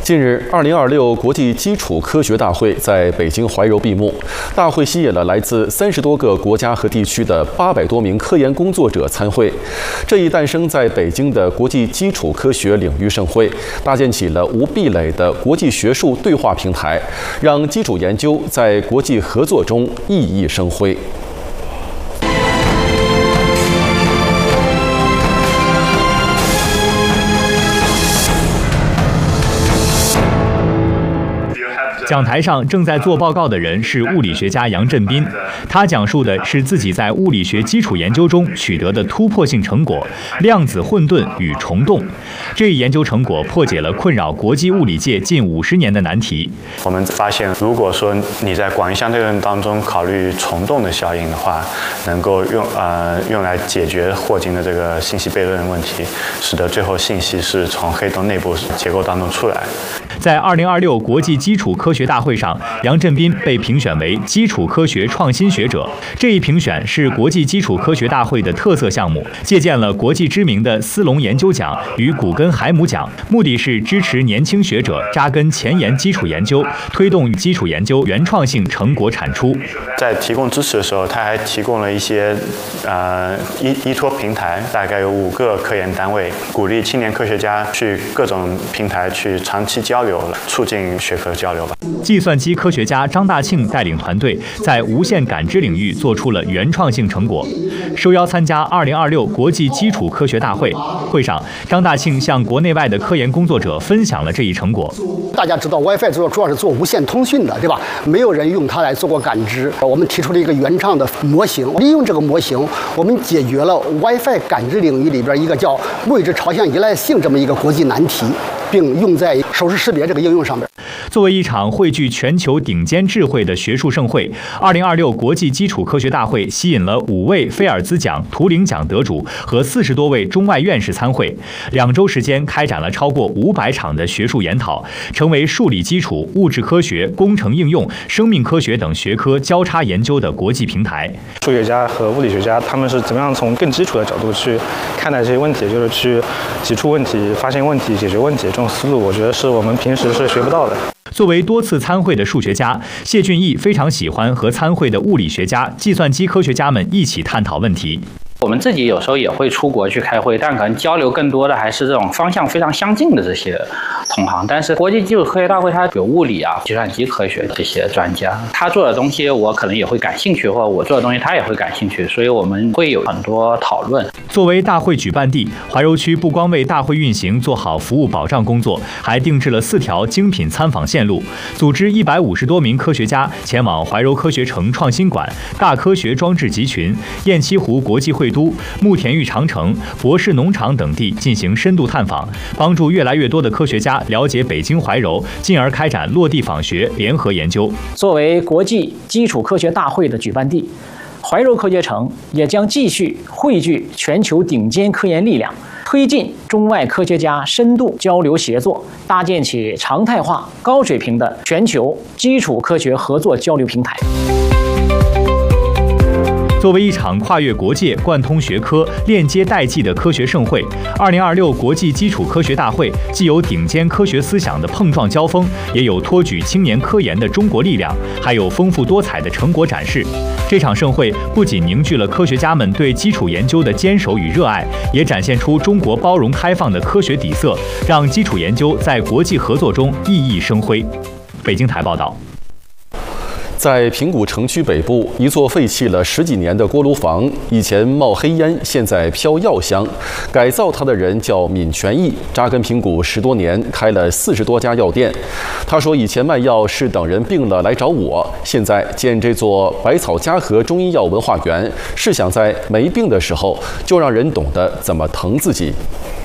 近日，2026国际基础科学大会在北京怀柔闭幕。大会吸引了来自30多个国家和地区的800多名科研工作者参会。这一诞生在北京的国际基础科学领域盛会，搭建起了无壁垒的国际学术对话平台，让基础研究在国际合作中熠熠生辉。 讲台上正在做报告的人是物理学家杨振斌，他讲述的是自己在物理学基础研究中取得的突破性成果——量子混沌与虫洞。这一研究成果破解了困扰国际物理界近50年的难题。 我们发现，如果说你在广义相对论当中考虑虫洞的效应的话，能够用来解决霍金的这个信息悖论问题，使得最后信息是从黑洞内部结构当中出来。 在2026国际基础科学大会上，杨振斌被评选为基础科学创新学者。这一评选是国际基础科学大会的特色项目，借鉴了国际知名的斯隆研究奖与古根海姆奖，目的是支持年轻学者扎根前沿基础研究，推动基础研究原创性成果产出。 在提供支持的时候，他还提供了一些依托平台，大概有5个科研单位，鼓励青年科学家去各种平台去长期交流，促进学科交流吧。 计算机科学家张大庆带领团队在无线感知领域做出了原创性成果。受邀参加2026国际基础科学大会，会上张大庆向国内外的科研工作者分享了这一成果。 大家知道 WiFi 主要是做无线通讯的，对吧？没有人用它来做过感知。我们提出了一个原创的模型，利用这个模型，我们解决了 WiFi 感知领域里边一个叫位置朝向依赖性这么一个国际难题，并用在手势识别这个应用上面。 作为一场汇聚全球顶尖智慧的学术盛会，2026国际基础科学大会吸引了5位菲尔兹奖、图灵奖得主和40多位中外院士参会。2周时间开展了超过500场的学术研讨，成为数理基础、物质科学、工程应用、生命科学等学科交叉研究的国际平台。 数学家和物理学家他们是怎么样从更基础的角度去看待这些问题，就是去提出问题、发现问题、解决问题，这种思路我觉得是我们平时是学不到的。 作为多次参会的数学家，谢俊毅非常喜欢和参会的物理学家、计算机科学家们一起探讨问题。 我们自己有时候也会出国去开会，但可能交流更多的还是这种方向非常相近的这些同行。但是国际基础科学大会它有物理啊、计算机科学这些专家，他做的东西我可能也会感兴趣，或者我做的东西他也会感兴趣，所以我们会有很多讨论。 作为大会举办地，怀柔区不光为大会运行做好服务保障工作，还定制了4条精品参访线路，组织150多名科学家前往怀柔科学城创新馆、大科学装置集群、雁栖湖国际会都、慕田峪长城、博士农场等地进行深度探访，帮助越来越多的科学家了解北京怀柔，进而开展落地访学、联合研究。 作为国际基础科学大会的举办地，怀柔科学城也将继续汇聚全球顶尖科研力量，推进中外科学家深度交流协作，搭建起常态化、高水平的全球基础科学合作交流平台。 作为一场跨越国界、贯通学科、链接代际的科学盛会，2026国际基础科学大会既有顶尖科学思想的碰撞交锋，也有托举青年科研的中国力量，还有丰富多彩的成果展示。这场盛会不仅凝聚了科学家们对基础研究的坚守与热爱，也展现出中国包容开放的科学底色，让基础研究在国际合作中熠熠生辉。北京台报道。 在平谷城区北部，一座废弃了10几年的锅炉房，以前冒黑烟，现在飘药香。改造它的人叫闵全义，扎根平谷10多年，开了40多家药店。他说，以前卖药是等人病了来找我，现在建这座百草家和中医药文化园，是想在没病的时候就让人懂得怎么疼自己。